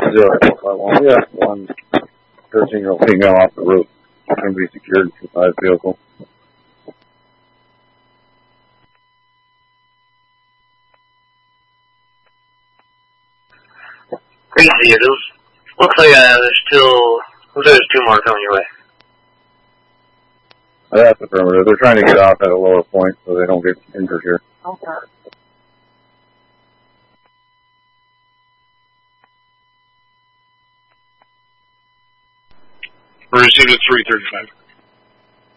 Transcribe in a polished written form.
We have one 13-year-old female off the roof. She can be secured inside the vehicle. Crazy, it looks like there's two more coming your way. That's affirmative. They're trying to get off at a lower point so they don't get injured here. Okay. We received at 335.